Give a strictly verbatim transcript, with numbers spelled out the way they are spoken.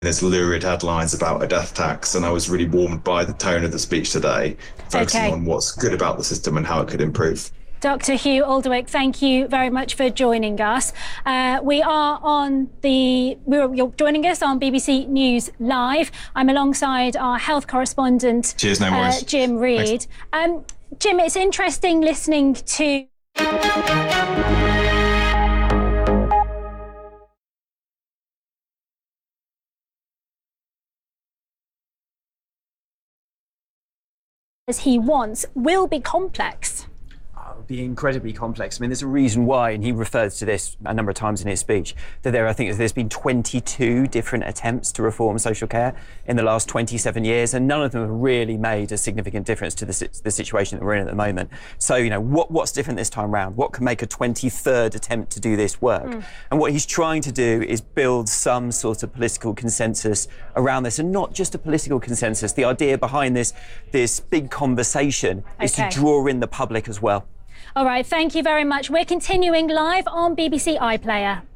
There's lurid headlines about a death tax, and I was really warmed by the tone of the speech today, focusing Okay. on what's good about the system and how it could improve. Doctor Hugh Alderwick, thank you very much for joining us. Uh, we are on the, we're, you're joining us on B B C News Live. I'm alongside our health correspondent, Cheers, no uh, worries. Jim Reid. Um, Jim, it's interesting listening to as he wants will be complex. Be incredibly complex. I mean, there's a reason why, and he refers to this a number of times in his speech, that there, I think there's been twenty-two different attempts to reform social care in the last twenty-seven years, and none of them have really made a significant difference to the, the situation that we're in at the moment. So, you know, what, what's different this time round? What can make a twenty-third attempt to do this work? Mm. And what he's trying to do is build some sort of political consensus around this, and not just a political consensus. The idea behind this, this big conversation okay. is to draw in the public as well. All right, thank you very much. We're continuing live on B B C iPlayer.